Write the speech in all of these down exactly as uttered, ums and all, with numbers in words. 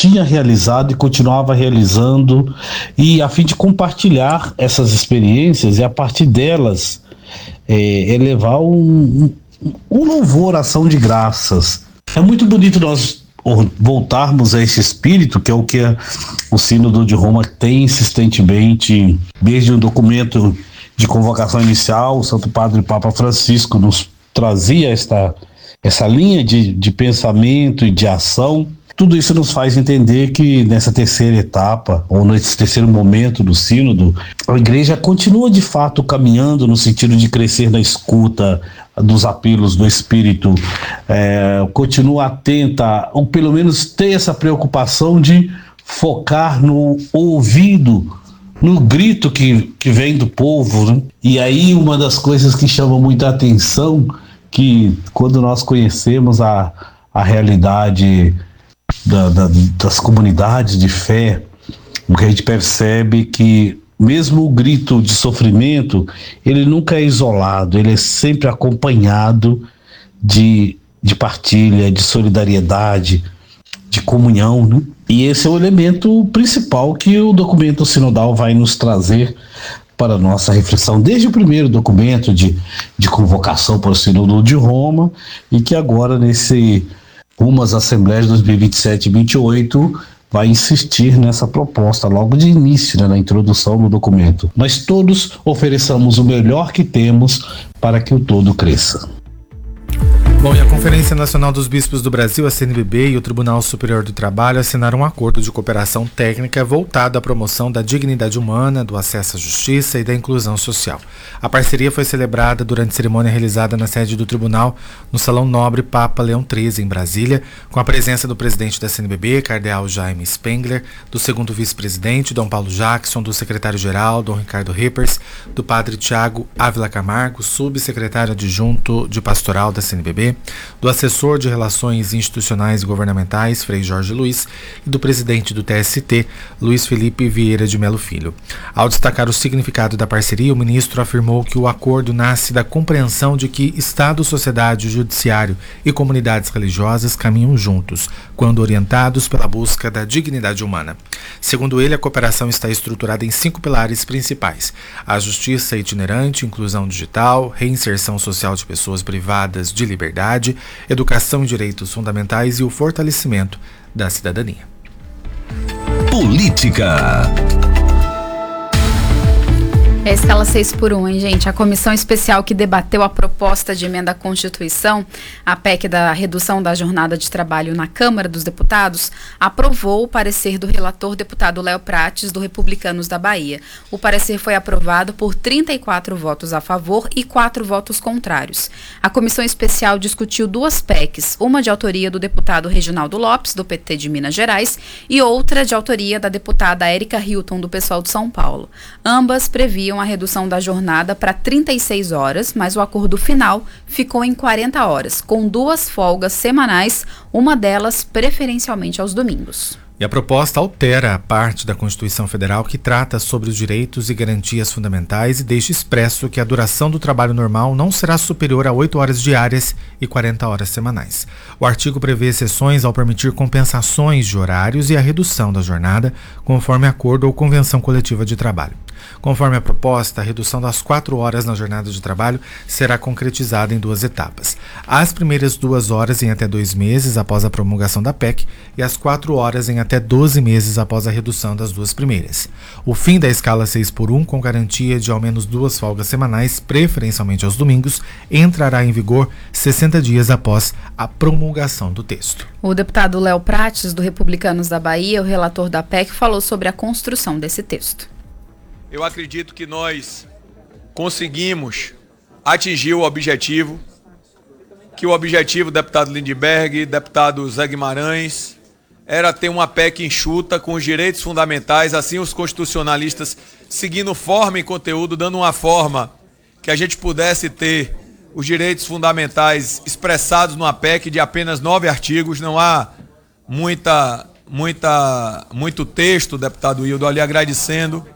tinha realizado e continuava realizando, e a fim de compartilhar essas experiências e a partir delas é, elevar um, um, um louvor, ação de graças. É muito bonito nós voltarmos a esse espírito, que é o que a, o Sínodo de Roma tem insistentemente, desde o documento de convocação inicial. O Santo Padre Papa Francisco nos trazia esta, essa linha de, de pensamento e de ação. Tudo isso nos faz entender que nessa terceira etapa, ou nesse terceiro momento do sínodo, a igreja continua de fato caminhando no sentido de crescer na escuta dos apelos do Espírito, é, continua atenta, ou pelo menos ter essa preocupação de focar no ouvido, no grito que, que vem do povo, né? E aí uma das coisas que chama muita atenção, que quando nós conhecemos a, a realidade Da, da, das comunidades de fé, o que a gente percebe que mesmo o grito de sofrimento, ele nunca é isolado, ele é sempre acompanhado de, de partilha, de solidariedade, de comunhão, né? E esse é o elemento principal que o documento sinodal vai nos trazer para a nossa reflexão, desde o primeiro documento de, de convocação para o Sínodo de Roma, e que agora nesse rumo às Assembleias de dois mil e vinte e sete e vinte e oito vai insistir nessa proposta logo de início, né, na introdução do documento. Nós todos ofereçamos o melhor que temos para que o todo cresça. Bom, e a Conferência Nacional dos Bispos do Brasil, a C N B B, e o Tribunal Superior do Trabalho assinaram um acordo de cooperação técnica voltado à promoção da dignidade humana, do acesso à justiça e da inclusão social. A parceria foi celebrada durante cerimônia realizada na sede do Tribunal, no Salão Nobre Papa Leão treze, em Brasília, com a presença do presidente da C N B B, Cardeal Jaime Spengler, do segundo vice-presidente, Dom Paulo Jackson, do secretário-geral, Dom Ricardo Rippers, do padre Tiago Ávila Camargo, subsecretário adjunto de pastoral da C N B B, do assessor de Relações Institucionais e Governamentais, Frei Jorge Luiz, e do presidente do T S T, Luiz Felipe Vieira de Melo Filho. Ao destacar o significado da parceria, o ministro afirmou que o acordo nasce da compreensão de que Estado, sociedade, judiciário e comunidades religiosas caminham juntos, quando orientados pela busca da dignidade humana. Segundo ele, a cooperação está estruturada em cinco pilares principais: a justiça itinerante, inclusão digital, reinserção social de pessoas privadas de liberdade, educação e direitos fundamentais e o fortalecimento da cidadania. Política. É a escala seis por um, hein, gente? A comissão especial que debateu a proposta de emenda à Constituição, a P E C da redução da jornada de trabalho na Câmara dos Deputados, aprovou o parecer do relator deputado Léo Prates, do Republicanos da Bahia. O parecer foi aprovado por trinta e quatro votos a favor e quatro votos contrários. A comissão especial discutiu duas P E Cs, uma de autoria do deputado Reginaldo Lopes, do P T de Minas Gerais, e outra de autoria da deputada Érica Hilton, do PSOL de São Paulo. Ambas previam a redução da jornada para trinta e seis horas, mas o acordo final ficou em quarenta horas, com duas folgas semanais, uma delas preferencialmente aos domingos. E a proposta altera a parte da Constituição Federal que trata sobre os direitos e garantias fundamentais e deixa expresso que a duração do trabalho normal não será superior a oito horas diárias e quarenta horas semanais. O artigo prevê exceções ao permitir compensações de horários e a redução da jornada, conforme acordo ou convenção coletiva de trabalho. Conforme a proposta, a redução das quatro horas na jornada de trabalho será concretizada em duas etapas. As primeiras duas horas em até dois meses após a promulgação da P E C e as quatro horas em até doze meses após a redução das duas primeiras. O fim da escala seis por um, com garantia de ao menos duas folgas semanais, preferencialmente aos domingos, entrará em vigor sessenta dias após a promulgação do texto. O deputado Léo Prates, do Republicanos da Bahia, o relator da P E C, falou sobre a construção desse texto. Eu acredito que nós conseguimos atingir o objetivo, que o objetivo do deputado Lindbergh, deputado Zé Guimarães, era ter uma P E C enxuta com os direitos fundamentais, assim os constitucionalistas seguindo forma e conteúdo, dando uma forma que a gente pudesse ter os direitos fundamentais expressados numa P E C de apenas nove artigos. Não há muita, muita, muito texto, deputado Hildo, ali agradecendo,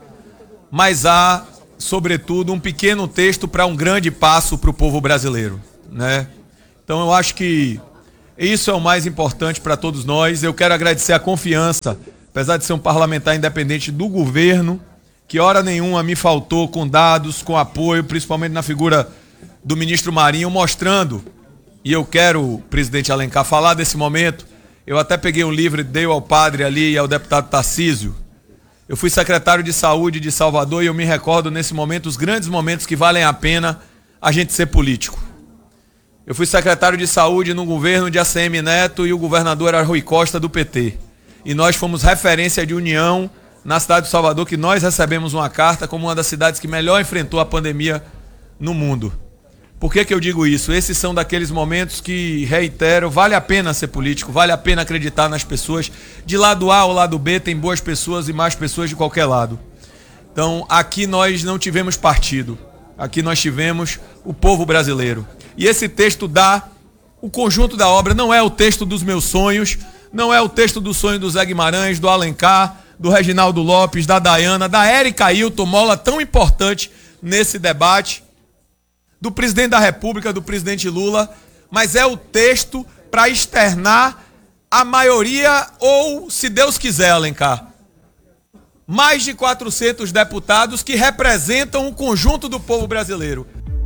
mas há, sobretudo, um pequeno texto para um grande passo para o povo brasileiro, né? Então eu acho que Isso é o mais importante para todos nós. Eu quero agradecer a confiança, apesar de ser um parlamentar independente do governo, que hora nenhuma me faltou com dados, com apoio, principalmente na figura do ministro Marinho, mostrando, e eu quero, presidente Alencar, falar desse momento. Eu até peguei um livro e dei ao padre ali e ao deputado Tarcísio. Eu fui secretário de saúde de Salvador e eu me recordo nesse momento os grandes momentos que valem a pena a gente ser político. Eu fui secretário de saúde no governo de A C M Neto e o governador era Rui Costa do P T. E nós fomos referência de união na cidade de Salvador, que nós recebemos uma carta como uma das cidades que melhor enfrentou a pandemia no mundo. Por que que eu digo isso? Esses são daqueles momentos que, reitero, vale a pena ser político, vale a pena acreditar nas pessoas. De lado A ao lado B tem boas pessoas e más pessoas de qualquer lado. Então, aqui nós não tivemos partido. Aqui nós tivemos o povo brasileiro. E esse texto dá o conjunto da obra. Não é o texto dos meus sonhos, não é o texto do sonho do Zé Guimarães, do Alencar, do Reginaldo Lopes, da Dayana, da Érica Ailton, mola tão importante nesse debate, do presidente da República, do presidente Lula, mas é o texto para externar a maioria, ou, se Deus quiser, Alencar, mais de quatrocentos deputados que representam o conjunto do povo brasileiro.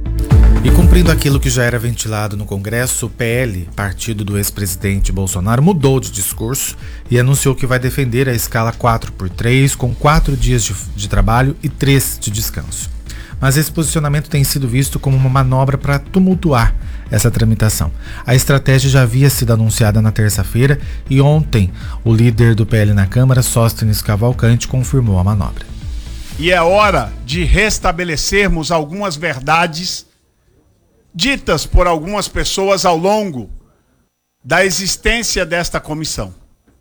E cumprindo aquilo que já era ventilado no Congresso, o P L, partido do ex-presidente Bolsonaro, mudou de discurso e anunciou que vai defender a escala quatro por três, com quatro dias de, de trabalho e três de descanso. Mas esse posicionamento tem sido visto como uma manobra para tumultuar essa tramitação. A estratégia já havia sido anunciada na terça-feira e ontem o líder do P L na Câmara, Sóstenes Cavalcante, confirmou a manobra. E é hora de restabelecermos algumas verdades ditas por algumas pessoas ao longo da existência desta comissão.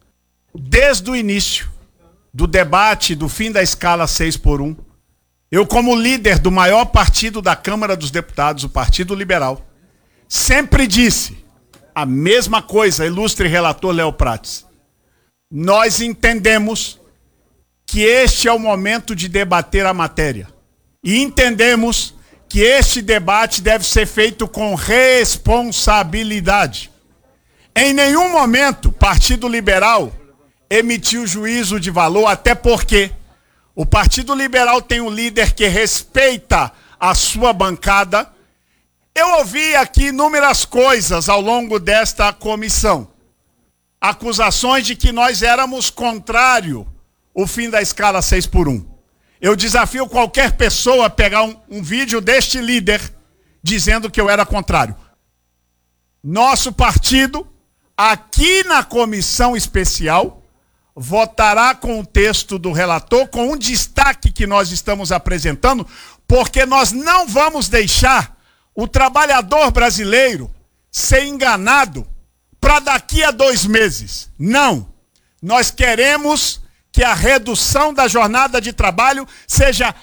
Desde o início do debate do fim da escala seis por um, eu, como líder do maior partido da Câmara dos Deputados, o Partido Liberal, sempre disse a mesma coisa, ilustre relator Léo Prates. Nós entendemos que este é o momento de debater a matéria. E entendemos que este debate deve ser feito com responsabilidade. Em nenhum momento, o Partido Liberal emitiu juízo de valor, até porque o Partido Liberal tem um líder que respeita a sua bancada. Eu ouvi aqui inúmeras coisas ao longo desta comissão. Acusações de que nós éramos contrário ao fim da escala seis por um. Eu desafio qualquer pessoa a pegar um, um vídeo deste líder dizendo que eu era contrário. Nosso partido, aqui na comissão especial, votará com o texto do relator, com um destaque que nós estamos apresentando, porque nós não vamos deixar o trabalhador brasileiro ser enganado para daqui a dois meses. Não. Nós queremos que a redução da jornada de trabalho seja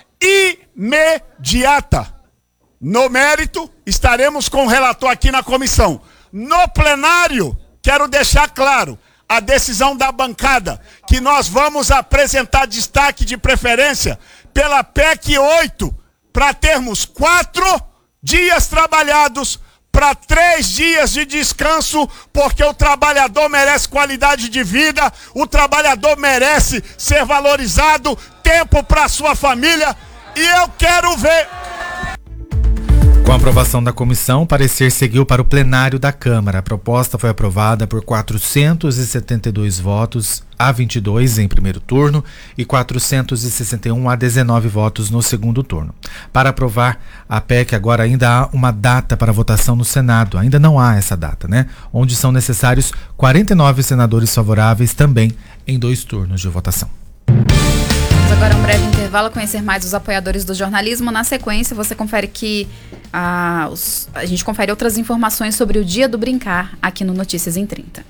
imediata. No mérito, estaremos com o relator aqui na comissão. No plenário, quero deixar claro a decisão da bancada, que nós vamos apresentar destaque de preferência pela P E C oito, para termos quatro dias trabalhados para três dias de descanso, porque o trabalhador merece qualidade de vida, o trabalhador merece ser valorizado, tempo para sua família, e eu quero ver... Com a aprovação da comissão, o parecer seguiu para o plenário da Câmara. A proposta foi aprovada por quatrocentos e setenta e dois votos a vinte e dois em primeiro turno e quatrocentos e sessenta e um a dezenove votos no segundo turno. Para aprovar a P E C, agora ainda há uma data para votação no Senado. Ainda não há essa data, né? Onde são necessários quarenta e nove senadores favoráveis também em dois turnos de votação. Agora um breve intervalo, conhecer mais os apoiadores do jornalismo. Na sequência, você confere que ah, os, a gente confere outras informações sobre o Dia do Brincar aqui no Notícias em trinta.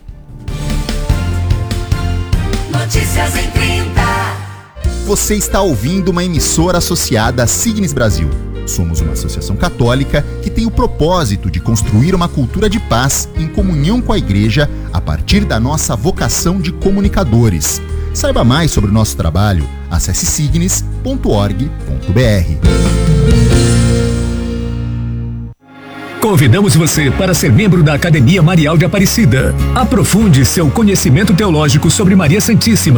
Notícias em trinta. Você está ouvindo uma emissora associada à Signes Brasil. Somos uma associação católica que tem o propósito de construir uma cultura de paz em comunhão com a Igreja a partir da nossa vocação de comunicadores. Saiba mais sobre o nosso trabalho, acesse signes ponto org ponto br. Convidamos você para ser membro da Academia Marial de Aparecida. Aprofunde seu conhecimento teológico sobre Maria Santíssima